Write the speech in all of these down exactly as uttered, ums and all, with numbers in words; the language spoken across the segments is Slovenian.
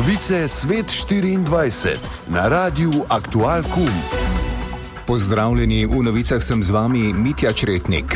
Novice Svet štiriindvajset na Radiu Aktual Kum. Pozdravljeni, v novicah sem z vami Mitja Čretnik.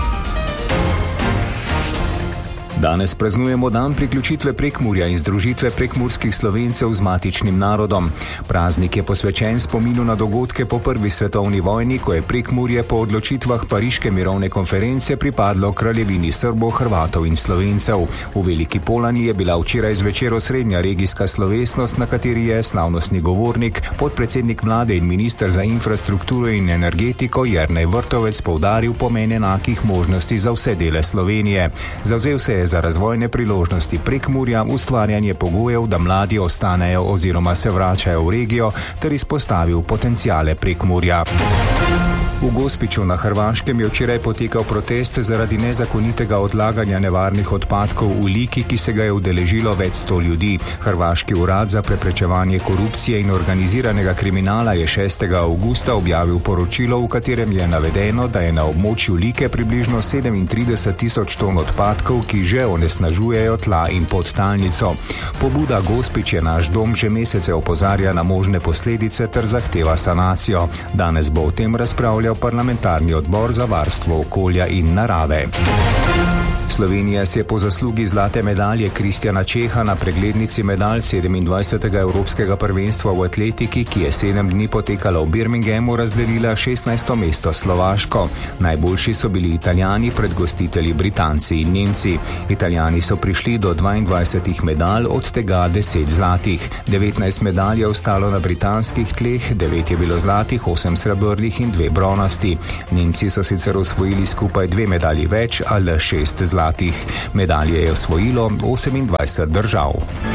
Danes praznujemo dan priključitve Prekmurja in združitve prekmurskih Slovencev z matičnim narodom. Praznik je posvečen spominu na dogodke po prvi svetovni vojni, ko je Prekmurje po odločitvah Pariške mirovne konference pripadlo kraljevini Srbov, Hrvatov in Slovencev. V Veliki Polani je bila včeraj zvečer osrednja regijska slovesnost, na kateri je slavnostni govornik, podpredsednik vlade in minister za infrastrukturo in energetiko Jernej Vrtovec poudaril pomen enakih možnosti za vse dele Slovenije. Zavzel se je za razvojne priložnosti Prekmurja, ustvarjanje pogojev, da mladi ostanejo oziroma se vračajo v regijo, ter izpostavil potenciale Prekmurja. V Gospiću na Hrvaškem je včeraj potekal protest zaradi nezakonitega odlaganja nevarnih odpadkov v Liki, ki se ga je udeležilo več sto ljudi. Hrvaški urad za preprečevanje korupcije in organiziranega kriminala je šestega avgusta objavil poročilo, v katerem je navedeno, da je na območju Like približno sedemintrideset tisoč ton odpadkov, ki že onesnažujejo tla in podtalnico. Pobuda Gospić je naš dom že mesece opozarja na možne posledice ter zahteva sanacijo. Danes bo o tem razpravljal parlamentarni odbor za varstvo okolja in narave. Slovenija se je po zaslugi zlate medalje Kristjana Čeha na preglednici medalj sedemindvajsetega Evropskega prvenstva v atletiki, ki je sedem dni potekala v Birminghamu, razdelila šestnajsto mesto Slovaško. Najboljši so bili Italijani pred gostitelji Britanci in Nemci. Italijani so prišli do dvaindvajsetih medalj, od tega deset zlatih. devetnajst medalj je ostalo na britanskih tleh, devet je bilo zlatih, osem srebrnih in dve bronasti. Nemci so sicer osvojili skupaj dve medalji več, a le šest zlatih. Medalje je osvojilo osemindvajset držav.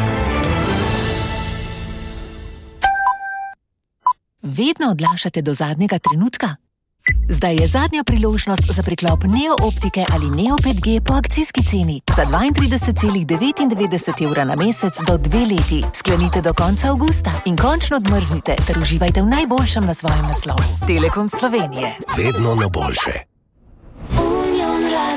Vedno odlašate do zadnjega trenutka? Zdaj je zadnja priložnost za priklop Neo optike ali Neo pet G po akcijski ceni za dvaintrideset celih devetindevetdeset evra na mesec do dve leti. Sklenite do konca avgusta in končno odmrznite ter uživajte v najboljšem na svojem naslovu. Telekom Slovenije. Vedno na boljše.